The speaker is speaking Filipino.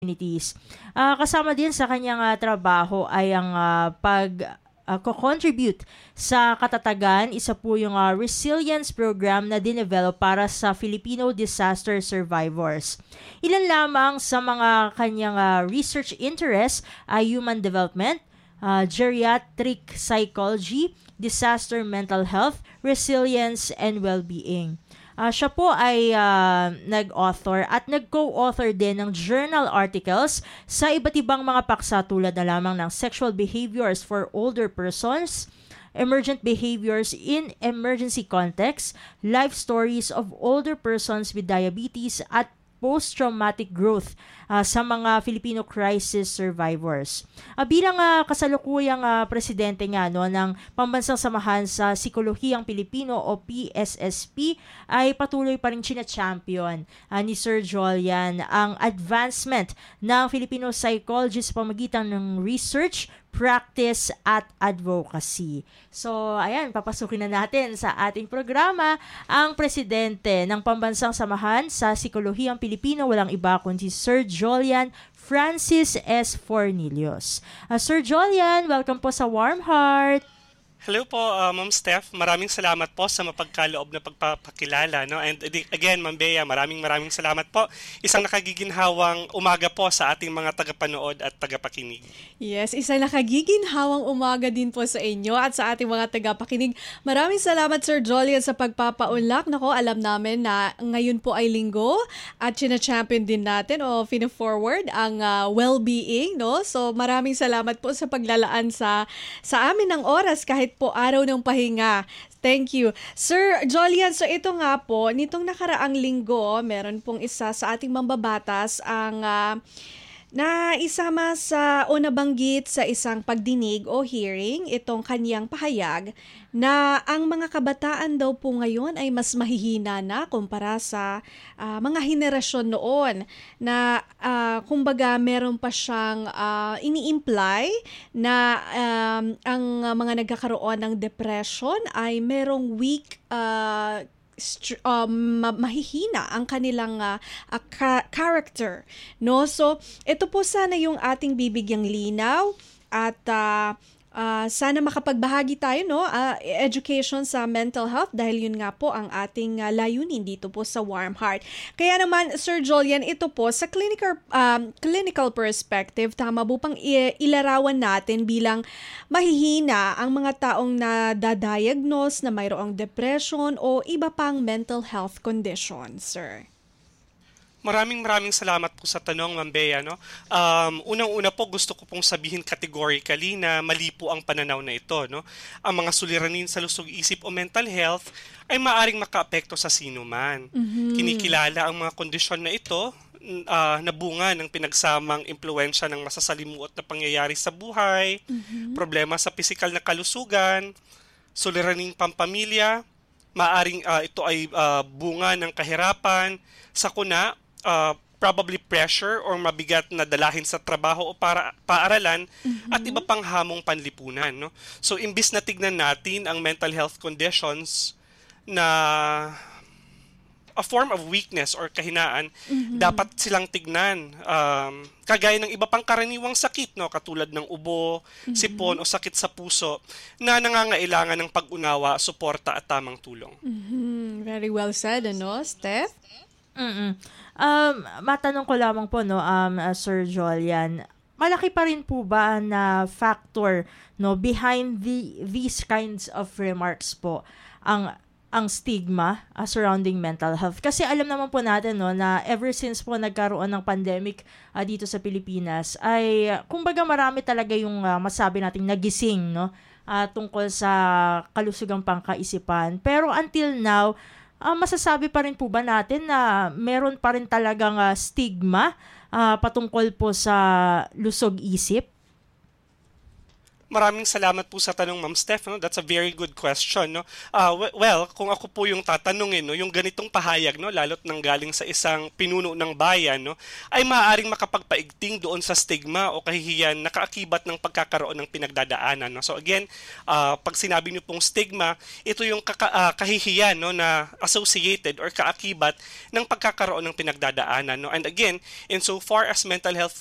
communities. Kasama din sa kanyang trabaho ay ang contribute sa katatagan. Isa po yung resilience program na dinevelop para sa Filipino disaster survivors. Ilan lamang sa mga kanyang research interests ay human development, geriatric psychology, disaster mental health, resilience, and well-being. Siya po ay nag-author at nag-co-author din ng journal articles sa iba't ibang mga paksa tulad na lamang ng sexual behaviors for older persons, emergent behaviors in emergency context, life stories of older persons with diabetes, at post-traumatic growth sa mga Filipino crisis survivors. Bilang kasalukuyang presidente nga ng Pambansang Samahan sa Psikolohiyang Pilipino o PSSP, ay patuloy pa rin champion ni Sir Jolian ang advancement ng Filipino psychology sa pamagitan ng research, practice at advocacy. So, ayan, papasukin na natin sa ating programa ang presidente ng Pambansang Samahan sa Psikolohiyang Pilipino, walang iba kundi Sir Jolian Francis S. Fornillos. Sir Jolian, welcome po sa Warm Heart. Hello po, Ma'am Steph. Maraming salamat po sa mapagkaloob na pagpapakilala. No? And again, Ma'am Bea, maraming salamat po. Isang nakagiginhawang umaga po sa ating mga tagapanood at tagapakinig. Yes, isang nakagiginhawang umaga din po sa inyo at sa ating mga tagapakinig. Maraming salamat, Sir Jolian, sa pagpapaunlak. Nako, alam namin na ngayon po ay linggo at champion din natin o fina-forward ang well-being. No? So maraming salamat po sa paglalaan sa amin ng oras kahit po araw ng pahinga. Thank you. Sir Jolian, so ito nga po, nitong nakaraang linggo, meron pong isa sa ating mambabatas ang na isama sa o nabanggit sa isang pagdinig o hearing itong kanyang pahayag na ang mga kabataan daw po ngayon ay mas mahihina na kumpara sa mga henerasyon noon na kumbaga meron pa siyang ini-imply na ang mga nagkakaroon ng depression ay merong weak mahihina ang kanilang character, no? So ito po sana yung ating bibigyang linaw at sana makapagbahagi tayo, no, education sa mental health dahil yun nga po ang ating layunin dito po sa Warm Heart. Kaya naman, Sir Jolian, ito po sa clinical perspective, tama po pang ilarawan natin bilang mahihina ang mga taong na-diagnose na mayroong depression o iba pang mental health condition, sir? Maraming salamat po sa tanong, Ma'am Bea. No? Unang-una po, gusto ko pong sabihin categorically na mali po ang pananaw na ito. No? Ang mga suliranin sa lusog-isip o mental health ay maaring makaapekto sa sino man. Mm-hmm. Kinikilala ang mga kondisyon na ito na bunga ng pinagsamang impluensya ng masasalimuot na pangyayari sa buhay, problema sa pisikal na kalusugan, suliraning pampamilya, maaring ito ay bunga ng kahirapan, sakuna, probably pressure or mabigat na dalahin sa trabaho o paaralan at iba pang hamong panlipunan. No? So, imbis na tignan natin ang mental health conditions na a form of weakness or kahinaan, dapat silang tignan. Kagaya ng iba pang karaniwang sakit, no? Katulad ng ubo, sipon o sakit sa puso na nangangailangan ng pag-unawa, suporta at tamang tulong. Very well said, ano, Steph? Matanong ko lamang po, no, Sir Jolian, malaki pa rin po ba na factor, no, behind these kinds of remarks po ang stigma surrounding mental health? Kasi alam naman po natin, no, na ever since po nagkaroon ng pandemic dito sa Pilipinas ay kumbaga marami talaga yung masabi nating nagising, no, tungkol sa kalusugang pangkaisipan. Pero until now, masasabi pa rin po ba natin na meron pa rin talagang stigma patungkol po sa lusog-isip? Maraming salamat po sa tanong, Ma'am Steph. No? That's a very good question. No? Well, kung ako po yung tatanungin, no, yung ganitong pahayag, no, lalo't nang galing sa isang pinuno ng bayan, no, ay maaaring makapagpaigting doon sa stigma o kahihiyan na kaakibat ng pagkakaroon ng pinagdadaanan. No? So again, pag sinabi niyo pong stigma, ito yung kahihiyan, no, na associated or kaakibat ng pagkakaroon ng pinagdadaanan. No? And again, insofar as mental health